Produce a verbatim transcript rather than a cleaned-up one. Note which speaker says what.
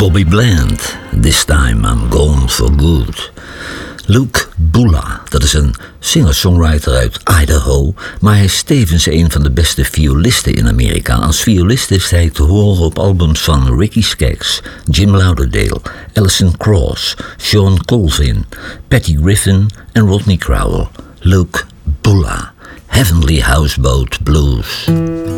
Speaker 1: Bobby Bland, This Time I'm Gone for Good. Luke Bula, dat is een singer-songwriter uit Idaho, maar hij is tevens een van de beste violisten in Amerika. Als violist is hij te horen op albums van Ricky Skaggs, Jim Lauderdale, Alison Krauss, Sean Colvin, Patty Griffin en Rodney Crowell. Luke Bula, Heavenly Houseboat Blues.